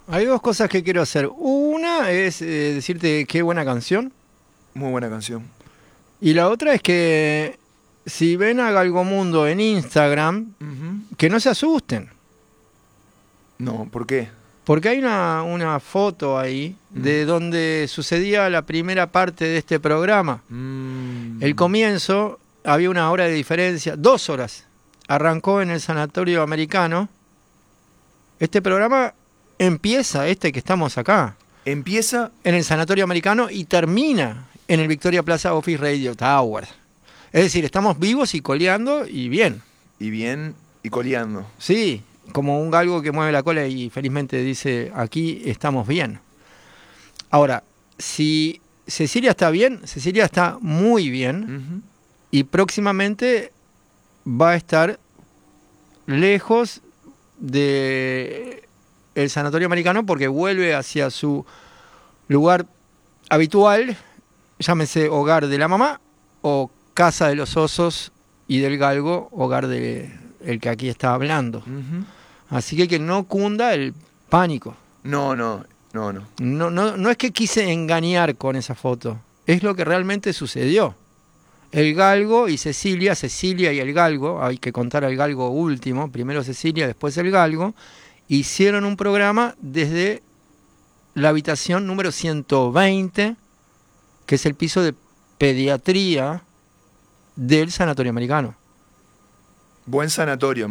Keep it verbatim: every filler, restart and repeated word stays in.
Hay dos cosas que quiero hacer. Una es eh, decirte qué buena canción. Muy buena canción. Y la otra es que si ven a Galgomundo en Instagram, Uh-huh. que no se asusten. No, ¿por qué? Porque hay una, una foto ahí Mm. de donde sucedía la primera parte de este programa. Mm. El comienzo, había una hora de diferencia, dos horas. Arrancó en el Sanatorio Americano. Este programa empieza, este que estamos acá, Empieza en el Sanatorio Americano y termina en el Victoria Plaza Office Radio Tower. Es decir, estamos vivos y coleando y bien. y bien y coleando. Sí, como un galgo que mueve la cola y felizmente dice, aquí estamos bien. Ahora, si Cecilia está bien, Cecilia está muy bien Uh-huh. y próximamente va a estar lejos de el Sanatorio Americano porque vuelve hacia su lugar habitual, llámese hogar de la mamá o casa de los osos y del galgo, hogar de el que aquí está hablando. Uh-huh. Así que que no cunda el pánico. No, no, no, no. No, no, no es que quise engañar con esa foto, es lo que realmente sucedió. El galgo y Cecilia, Cecilia y el galgo, hay que contar al galgo último, primero Cecilia, después el galgo, hicieron un programa desde la habitación número ciento veinte, que es el piso de pediatría del Sanatorio Americano. Buen sanatorio.